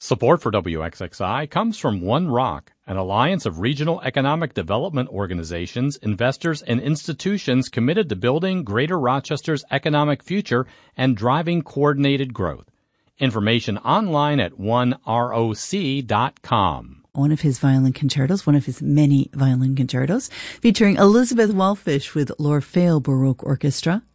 Support for WXXI comes from One Rock, an alliance of regional economic development organizations, investors, and institutions committed to building Greater Rochester's economic future and driving coordinated growth. Information online at oneroc.com. One of his violin concertos, one of his many violin concertos, featuring Elizabeth Wellfish with L'Orfeo Baroque Orchestra.